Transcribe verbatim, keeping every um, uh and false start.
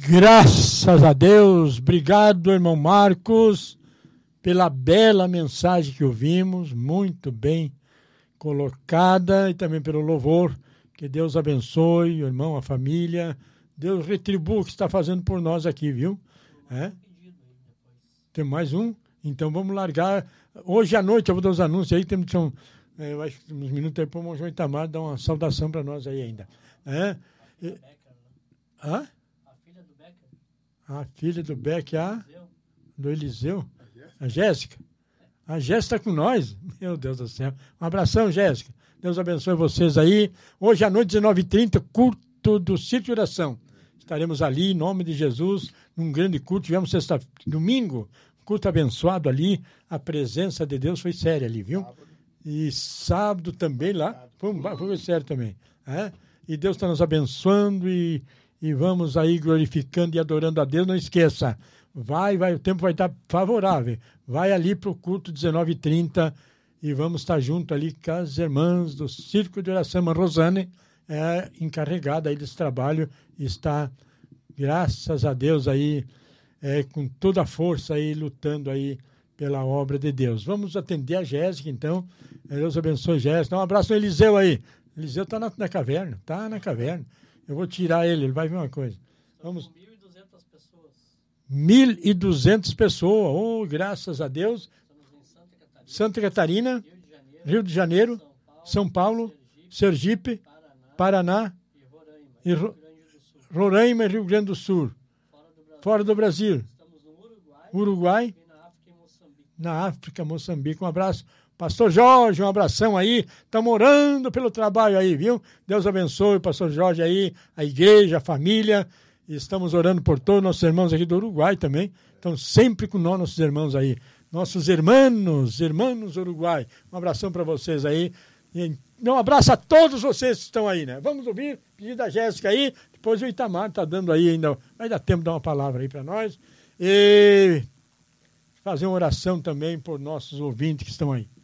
Graças a Deus, obrigado, irmão Marcos, pela bela mensagem que ouvimos, muito bem colocada, e também pelo louvor. Que Deus abençoe o irmão, a família. Deus retribua o que está fazendo por nós aqui, viu? É? Tem mais um? Então vamos largar. Hoje à noite eu vou dar os anúncios aí, temos um, é, eu acho que uns minutos aí para o irmão João Itamar dar uma saudação para nós aí ainda. É? E, hã? A filha do Beck, a do Eliseu, a Jéssica. A Jéssica está com nós. Meu Deus do céu. Um abração, Jéssica. Deus abençoe vocês aí. Hoje à noite, dezenove e trinta, culto do Círculo de Oração. Estaremos ali, em nome de Jesus, num grande culto. Tivemos sexta, domingo, culto abençoado ali. A presença de Deus foi séria ali, viu? E sábado também lá. Foi, foi sério também. É? E Deus está nos abençoando e... E vamos aí glorificando e adorando a Deus. Não esqueça, vai, vai, o tempo vai estar favorável. Vai ali para o culto dezenove e trinta e vamos estar junto ali com as irmãs do Círculo de Oração. A Rosane é encarregada aí desse trabalho e está, graças a Deus, aí é, com toda a força aí, lutando aí pela obra de Deus. Vamos atender a Jéssica, então. Deus abençoe, Jéssica. Um abraço no Eliseu aí. Eliseu está na, na caverna, está na caverna. Eu vou tirar ele, ele vai ver uma coisa. Vamos. mil e duzentas pessoas. mil e duzentas pessoas. Oh, graças a Deus. Estamos em Santa Catarina, Santa Catarina, Rio de Janeiro, Rio de Janeiro, São Paulo, São Paulo Sergipe, Sergipe, Paraná, Paraná e Roraima, e Roraima, Rio Grande do Sul. Fora do Brasil. Fora do Brasil. Estamos no Uruguai, Uruguai e na África e Moçambique. Na África, Moçambique. Um abraço. Pastor Jorge, um abração aí. Estamos orando pelo trabalho aí, viu? Deus abençoe o pastor Jorge aí, a igreja, a família. E estamos orando por todos nossos irmãos aqui do Uruguai também. Estão sempre com nós, nossos irmãos aí. Nossos irmãos, irmãos Uruguai. Um abração para vocês aí. E um abraço a todos vocês que estão aí, né? Vamos ouvir, pedir da Jéssica aí. Depois o Itamar está dando aí ainda. Vai dar tempo de dar uma palavra aí para nós. E fazer uma oração também por nossos ouvintes que estão aí.